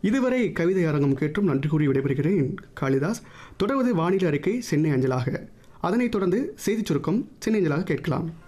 இதுவரை கவிதை அரங்கம் கேட்டும் நன்றி கூறி விடைபெறுகிறேன் காளிதாஸ். தொடர்வது வானிலை அறிக்கை சென்னை அஞ்சலாக. அதனைத் தொடர்ந்து செய்திச் சுருக்கம் சென்னை அஞ்சலாக கேட்கலாம்.